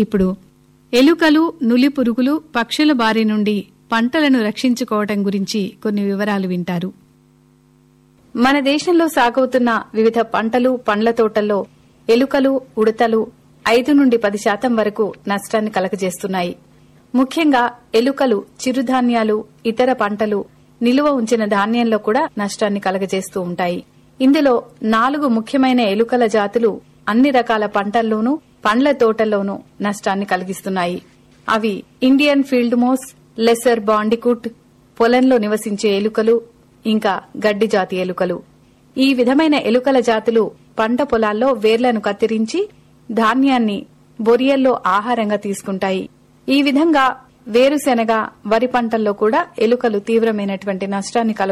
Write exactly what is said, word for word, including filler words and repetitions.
ఇప్పుడు ఎలుకలు, నులిపురుగులు, పక్షుల బారి నుండి పంటలను రక్షించుకోవటం గురించి కొన్ని వివరాలు వింటారు. మన దేశంలో సాగవుతున్న వివిధ పంటలు, పండ్ల తోటల్లో ఎలుకలు, ఉడతలు ఐదు నుండి పది శాతం వరకు నష్టాన్ని కలగజేస్తున్నాయి. ముఖ్యంగా ఎలుకలు చిరుధాన్యాలు, ఇతర పంటలు, నిలువ ఉంచిన ధాన్యంలో కూడా నష్టాన్ని కలగజేస్తూ ఉంటాయి. ఇందులో నాలుగు ముఖ్యమైన ఎలుకల జాతులు అన్ని రకాల పంటల్లోనూ, పండ్ల తోటల్లోనూ నష్టాన్ని కలిగిస్తున్నాయి. అవి Indian field mouse, lesser Bandicoot, పొలంలో నివసించే ఎలుకలు, ఇంకా గడ్డి జాతి ఎలుకలు. ఈ విధమైన ఎలుకల జాతులు పంట పొలాల్లో వేర్లను కత్తిరించి ధాన్యాన్ని బొరియల్లో ఆహారంగా తీసుకుంటాయి. ఈ విధంగా వేరుశెనగ, వరి పంటల్లో కూడా ఎలుకలు తీవ్రమైనటువంటి నష్టాన్ని